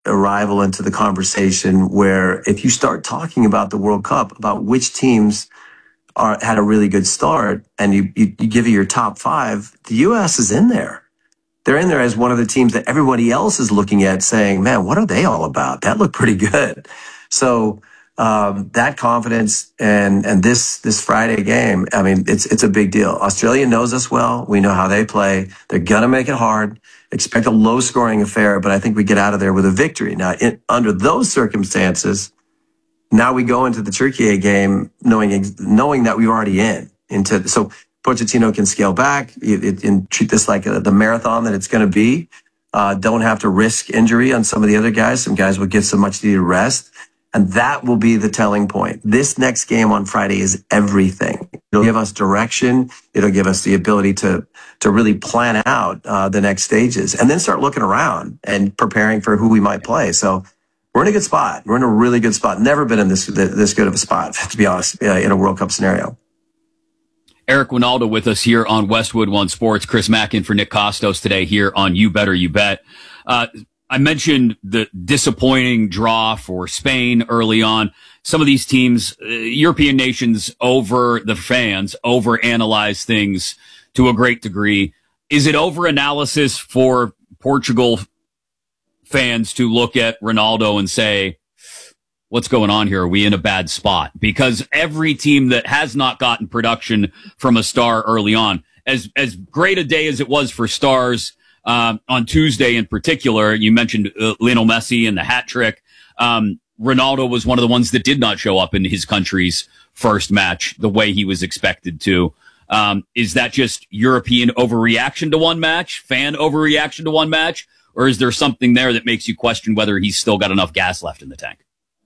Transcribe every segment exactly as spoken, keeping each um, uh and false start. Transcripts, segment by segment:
arrival into the conversation where if you start talking about the World Cup, about which teams are had a really good start, and you, you, you give it your top five, the U S is in there. They're in there as one of the teams that everybody else is looking at saying, man, what are they all about? That looked pretty good. So um, that confidence and and this this Friday game, I mean, it's it's a big deal. Australia knows us well. We know how they play. They're going to make it hard. Expect a low-scoring affair, but I think we get out of there with a victory. Now, in, under those circumstances, now we go into the Turkey game knowing knowing that we're already in. into So Pochettino can scale back it, it, and treat this like a, the marathon that it's going to be. Uh, don't have to risk injury on some of the other guys. Some guys will get some much-needed rest. And that will be the telling point. This next game on Friday is everything. It'll give us direction. It'll give us the ability to to really plan out uh, the next stages and then start looking around and preparing for who we might play. So we're in a good spot. We're in a really good spot. Never been in this this good of a spot, to be honest, uh, in a World Cup scenario. Eric Wynalda with us here on Westwood One Sports. Chris Mackin for Nick Kostos today here on You Better You Bet. Uh, I mentioned the disappointing draw for Spain early on. Some of these teams, uh, European nations, over the fans, overanalyze things to a great degree. Is it overanalysis for Portugal fans to look at Ronaldo and say, what's going on here? Are we in a bad spot? Because every team that has not gotten production from a star early on, as as great a day as it was for stars, Um, on Tuesday in particular, you mentioned uh, Lionel Messi and the hat trick. Um, Ronaldo was one of the ones that did not show up in his country's first match the way he was expected to. Um, is that just European overreaction to one match, fan overreaction to one match, or is there something there that makes you question whether he's still got enough gas left in the tank?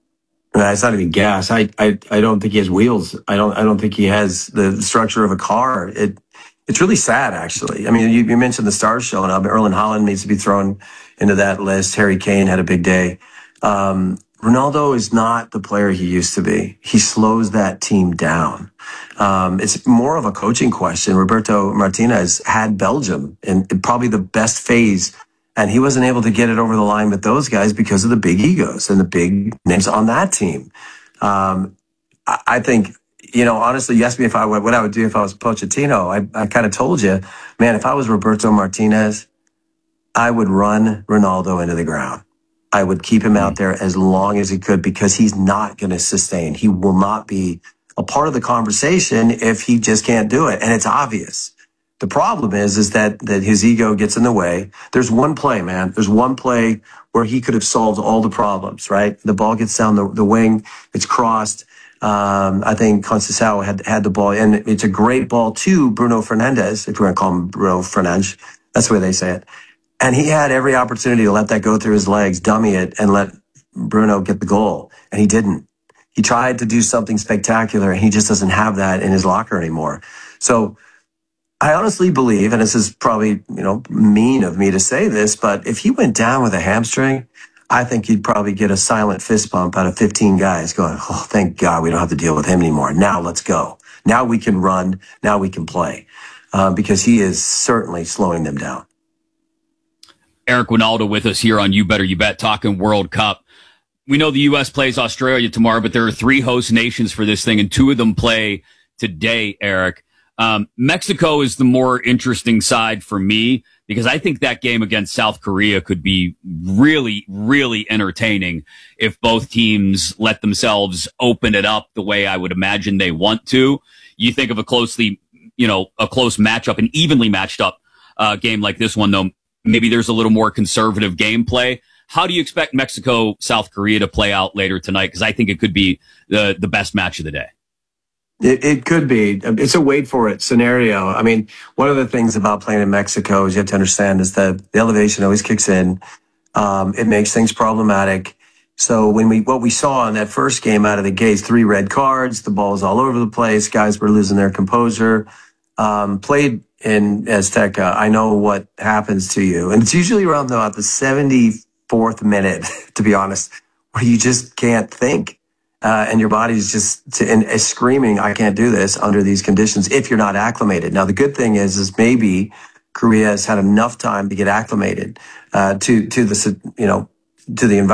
Uh, it's not even gas. I, I I don't think he has wheels. I don't I don't think he has the structure of a car. It It's really sad, actually. I mean, you, you mentioned the stars showing up. Erling Haaland needs to be thrown into that list. Harry Kane had a big day. Um, Ronaldo is not the player he used to be. He slows that team down. Um, it's more of a coaching question. Roberto Martinez had Belgium in, in probably the best phase, and he wasn't able to get it over the line with those guys because of the big egos and the big names on that team. Um, I, I think... You know, honestly, you asked me if I would, what I would do if I was Pochettino. I, I kind of told you, man, if I was Roberto Martinez, I would run Ronaldo into the ground. I would keep him out there as long as he could because he's not going to sustain. He will not be a part of the conversation if he just can't do it. And it's obvious. The problem is, is that, that his ego gets in the way. There's one play, man. There's one play where he could have solved all the problems, right? The ball gets down the, the wing. It's crossed. Um, I think Conceição had had the ball, and it's a great ball to Bruno Fernandes, if we're going to call him Bruno Fernandes. That's the way they say it. And he had every opportunity to let that go through his legs, dummy it, and let Bruno get the goal. And he didn't. He tried to do something spectacular, and he just doesn't have that in his locker anymore. So I honestly believe, and this is probably, you know, mean of me to say this, but if he went down with a hamstring, I think you'd probably get a silent fist bump out of fifteen guys going, oh, thank God we don't have to deal with him anymore. Now let's go. Now we can run. Now we can play. Uh, because he is certainly slowing them down. Eric Wynalda with us here on You Better You Bet, talking World Cup. We know the U S plays Australia tomorrow, but there are three host nations for this thing, and two of them play today, Eric. Um, Mexico is the more interesting side for me because I think that game against South Korea could be really, really entertaining if both teams let themselves open it up the way I would imagine they want to. You think of a closely, you know, a close matchup, an evenly matched up uh, game like this one, though, maybe there's a little more conservative gameplay. How do you expect Mexico, South Korea to play out later tonight? Because I think it could be the, the best match of the day. It, it could be. It's a wait for it scenario. I mean, one of the things about playing in Mexico is you have to understand is that the elevation always kicks in. Um, it makes things problematic. So when we, what we saw in that first game out of the gates, three red cards, the ball's all over the place. Guys were losing their composure. Um, played in Azteca, I know what happens to you. And it's usually around about the seventy-fourth minute, to be honest, where you just can't think. Uh, and your body's just to, and is screaming, I can't do this under these conditions if you're not acclimated. Now, the good thing is, is maybe Korea has had enough time to get acclimated uh, to to the, you know, to the environment.